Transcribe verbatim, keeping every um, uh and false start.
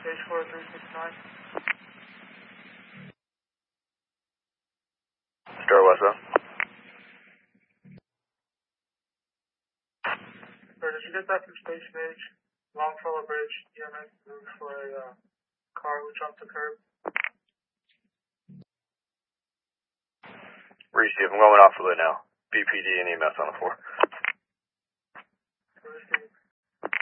Stage four three six nine. Star West. Sir, did you get that from Station H? Longfellow Bridge, E M S moved for a uh, car who jumped the curb. Receive, I'm going off of it now. B P D and E M S on the floor.